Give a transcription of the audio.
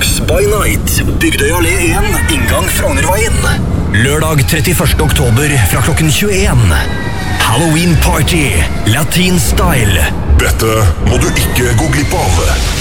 Drugs by Night, Bygdøy Allé 1, inngang Frognerveien. Lørdag 31. oktober fra klokken 21. Halloween Party, Latin Style. Dette må du ikke gå glipp av.